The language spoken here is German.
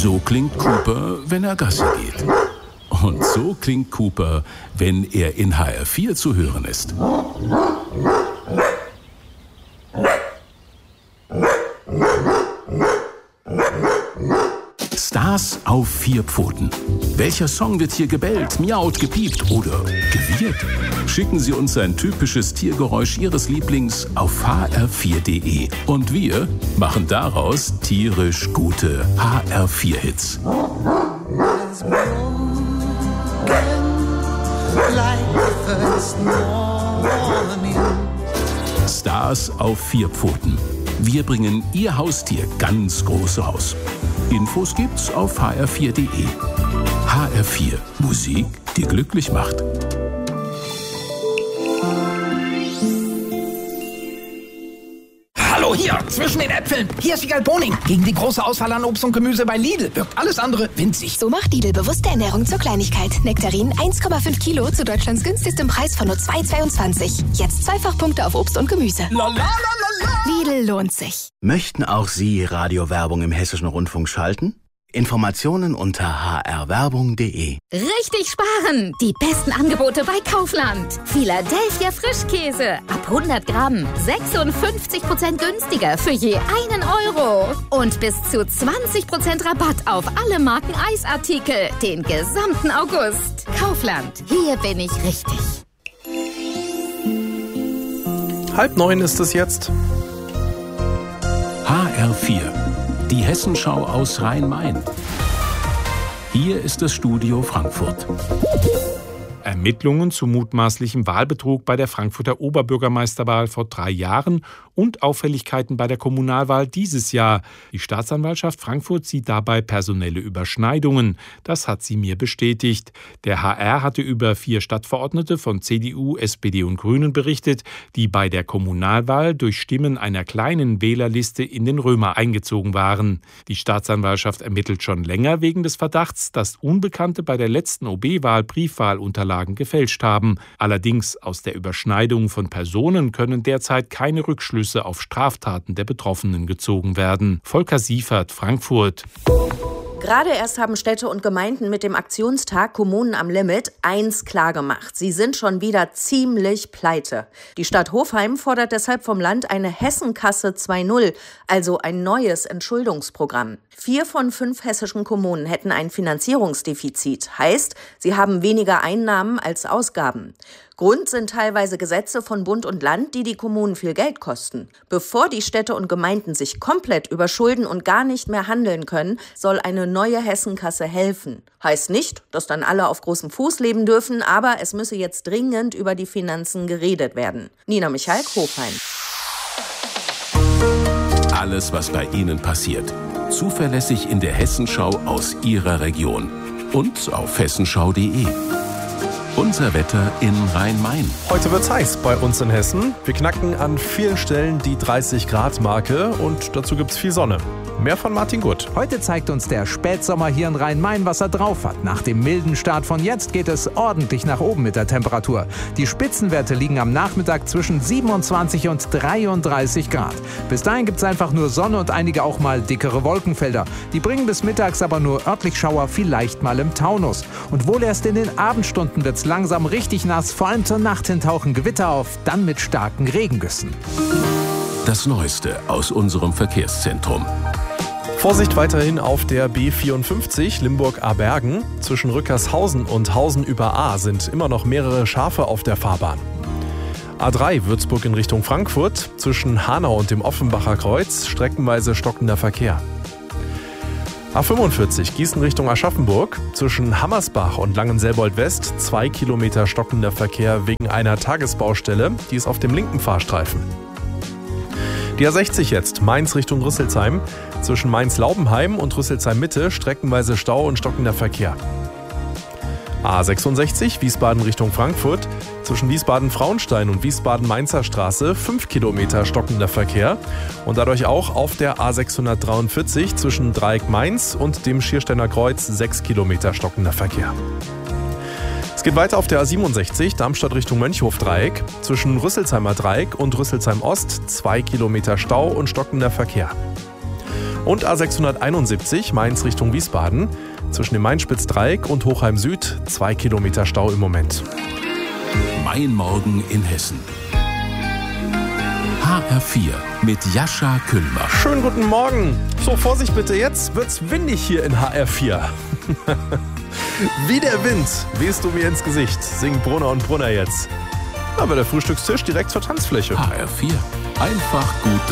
So klingt Cooper, wenn er Gassi geht. Und so klingt Cooper, wenn er in HR4 zu hören ist. Stars auf 4 Pfoten. Welcher Song wird hier gebellt, miaut, gepiept oder gewirrt? Schicken Sie uns ein typisches Tiergeräusch Ihres Lieblings auf hr4.de. Und wir machen daraus tierisch gute HR4-Hits. Stars auf 4 Pfoten. Wir bringen Ihr Haustier ganz groß raus. Infos gibt's auf hr4.de. HR4, Musik, die glücklich macht. Hallo, hier, zwischen den Äpfeln. Hier ist Wiegald Boning. Gegen die große Auswahl an Obst und Gemüse bei Lidl wirkt alles andere winzig. So macht Lidl bewusste Ernährung zur Kleinigkeit. Nektarin 1,5 Kilo zu Deutschlands günstigstem Preis von nur 2,22. Jetzt Zweifachpunkte auf Obst und Gemüse. Lidl lohnt sich. Möchten auch Sie Radiowerbung im Hessischen Rundfunk schalten? Informationen unter hrwerbung.de. Richtig sparen! Die besten Angebote bei Kaufland. Philadelphia Frischkäse. Ab 100 Gramm. 56% günstiger für je 1 Euro. Und bis zu 20% Rabatt auf alle Marken Eisartikel. Den gesamten August. Kaufland. Hier bin ich richtig. 8:30 ist es jetzt. HR4. Die Hessenschau aus Rhein-Main. Hier ist das Studio Frankfurt. Ermittlungen zu mutmaßlichem Wahlbetrug bei der Frankfurter Oberbürgermeisterwahl vor 3 Jahren und Auffälligkeiten bei der Kommunalwahl dieses Jahr. Die Staatsanwaltschaft Frankfurt sieht dabei personelle Überschneidungen. Das hat sie mir bestätigt. Der HR hatte über 4 Stadtverordnete von CDU, SPD und Grünen berichtet, die bei der Kommunalwahl durch Stimmen einer kleinen Wählerliste in den Römer eingezogen waren. Die Staatsanwaltschaft ermittelt schon länger wegen des Verdachts, dass Unbekannte bei der letzten OB-Wahl Briefwahlunterlagen gefälscht haben. Allerdings aus der Überschneidung von Personen können derzeit keine Rückschlüsse auf Straftaten der Betroffenen gezogen werden. Volker Siefert, Frankfurt. Gerade erst haben Städte und Gemeinden mit dem Aktionstag Kommunen am Limit eins klargemacht. Sie sind schon wieder ziemlich pleite. Die Stadt Hofheim fordert deshalb vom Land eine Hessenkasse 2.0, also ein neues Entschuldungsprogramm. 4 von 5 hessischen Kommunen hätten ein Finanzierungsdefizit. Heißt, sie haben weniger Einnahmen als Ausgaben. Grund sind teilweise Gesetze von Bund und Land, die Kommunen viel Geld kosten. Bevor die Städte und Gemeinden sich komplett überschulden und gar nicht mehr handeln können, soll eine neue Hessenkasse helfen. Heißt nicht, dass dann alle auf großem Fuß leben dürfen, aber es müsse jetzt dringend über die Finanzen geredet werden. Nina Michalk, Hofheim. Alles, was bei Ihnen passiert. Zuverlässig in der Hessenschau aus Ihrer Region. Und auf hessenschau.de. Unser Wetter in Rhein-Main. Heute wird's heiß bei uns in Hessen. Wir knacken an vielen Stellen die 30-Grad-Marke und dazu gibt's viel Sonne. Mehr von Martin Gutt. Heute zeigt uns der Spätsommer hier in Rhein-Main, was er drauf hat. Nach dem milden Start von jetzt geht es ordentlich nach oben mit der Temperatur. Die Spitzenwerte liegen am Nachmittag zwischen 27 und 33 Grad. Bis dahin gibt's einfach nur Sonne und einige auch mal dickere Wolkenfelder. Die bringen bis mittags aber nur örtlich Schauer, vielleicht mal im Taunus. Und wohl erst in den Abendstunden wird's langsam richtig nass. Vor allem zur Nacht hin tauchen Gewitter auf, dann mit starken Regengüssen. Das Neueste aus unserem Verkehrszentrum. Vorsicht weiterhin auf der B54 Limburg-Abergen. Zwischen Rückershausen und Hausen über A sind immer noch mehrere Schafe auf der Fahrbahn. A3 Würzburg in Richtung Frankfurt. Zwischen Hanau und dem Offenbacher Kreuz streckenweise stockender Verkehr. A45 Gießen Richtung Aschaffenburg. Zwischen Hammersbach und Langenselbold West 2 Kilometer stockender Verkehr wegen einer Tagesbaustelle. Die ist auf dem linken Fahrstreifen. Die A60 jetzt, Mainz Richtung Rüsselsheim. Zwischen Mainz-Laubenheim und Rüsselsheim-Mitte streckenweise Stau und stockender Verkehr. A66 Wiesbaden Richtung Frankfurt. Zwischen Wiesbaden-Frauenstein und Wiesbaden-Mainzer Straße 5 Kilometer stockender Verkehr. Und dadurch auch auf der A643 zwischen Dreieck Mainz und dem Schiersteiner Kreuz 6 Kilometer stockender Verkehr. Es geht weiter auf der A67 Darmstadt Richtung Mönchhof-Dreieck. Zwischen Rüsselsheimer Dreieck und Rüsselsheim Ost 2 Kilometer Stau und stockender Verkehr. Und A671 Mainz Richtung Wiesbaden. Zwischen dem Main-Spitz-Dreieck und Hochheim Süd 2 Kilometer Stau im Moment. Mein Morgen in Hessen. HR4 mit Jascha Küllmer. Schönen guten Morgen. So, Vorsicht bitte, jetzt wird's windig hier in HR4. Wie der Wind wehst du mir ins Gesicht, singt Brunner und Brunner jetzt. Aber der Frühstückstisch direkt zur Tanzfläche. HR4, einfach gut